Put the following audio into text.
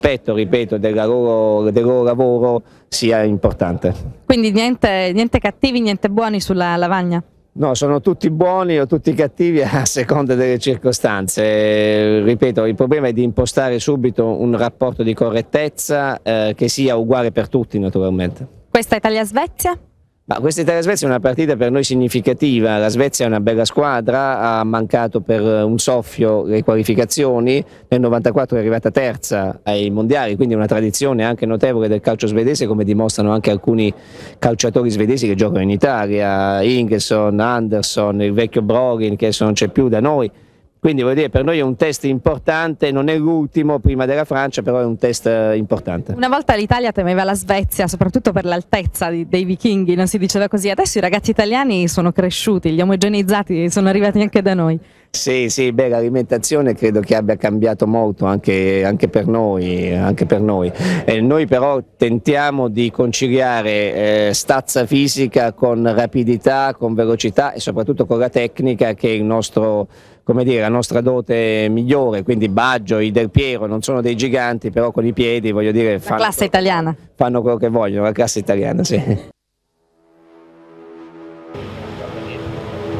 rispetto, ripeto, del loro lavoro sia importante. Quindi niente cattivi, niente buoni sulla lavagna? No, sono tutti buoni o tutti cattivi a seconda delle circostanze. Ripeto, il problema è di impostare subito un rapporto di correttezza che sia uguale per tutti, naturalmente. Questa Italia-Svezia? Ma questa Italia-Svezia è una partita per noi significativa. La Svezia è una bella squadra, ha mancato per un soffio le qualificazioni, nel 94 è arrivata terza ai mondiali, quindi una tradizione anche notevole del calcio svedese, come dimostrano anche alcuni calciatori svedesi che giocano in Italia, Ingesson, Andersson, il vecchio Brogin che adesso non c'è più da noi. Quindi voglio dire, per noi è un test importante, non è l'ultimo prima della Francia, però è un test importante. Una volta l'Italia temeva la Svezia, soprattutto per l'altezza dei vichinghi, non si diceva così. Adesso i ragazzi italiani sono cresciuti, gli omogenizzati sono arrivati anche da noi. Sì, sì, beh, l'alimentazione credo che abbia cambiato molto anche per noi, noi però tentiamo di conciliare stazza fisica con rapidità, con velocità e soprattutto con la tecnica, che è il nostro, come dire, la nostra dote migliore. Quindi Baggio, i Del Piero non sono dei giganti, però con i piedi, voglio dire, La classe italiana. fanno quello che vogliono, la classe italiana, sì.